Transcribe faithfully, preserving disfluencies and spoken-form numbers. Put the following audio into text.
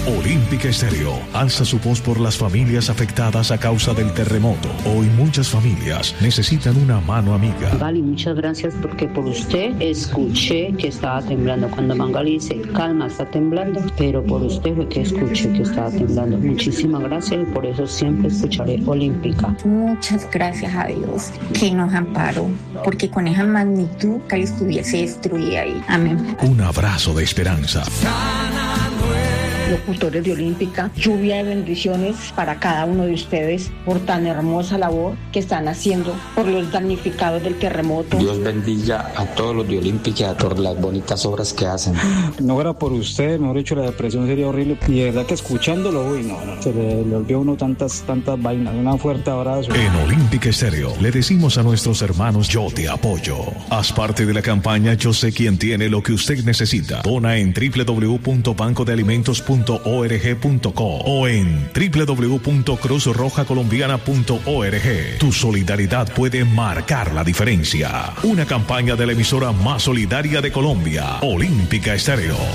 Olímpica Estéreo alza su voz por las familias afectadas a causa del terremoto. Hoy muchas familias necesitan una mano amiga. Mangali, muchas gracias porque por usted escuché que estaba temblando. Cuando Mangali dice, calma, está temblando, pero por usted fue que escuché que estaba temblando. Muchísimas gracias y por eso siempre escucharé Olímpica. Muchas gracias a Dios que nos amparó, porque con esa magnitud que estuviese destruida ahí. Amén. Un abrazo de esperanza. Locutores de Olímpica, lluvia de bendiciones para cada uno de ustedes por tan hermosa labor que están haciendo por los damnificados del terremoto. Dios bendiga a todos los de Olímpica por las bonitas obras que hacen. No era por usted, mejor dicho, la depresión sería horrible. Y de verdad que escuchándolo, uy, no, no, se le, le olvidó a uno tantas, tantas vainas. Un fuerte abrazo. En Olímpica Estéreo le decimos a nuestros hermanos, yo te apoyo. Haz parte de la campaña Yo sé quién tiene lo que usted necesita. Dona en doble u doble u doble u punto banco de alimentos punto org punto co o en doble u doble u doble u punto cruz roja colombiana punto org. Tu solidaridad puede marcar la diferencia. Una campaña de la emisora más solidaria de Colombia, Olímpica Estéreo.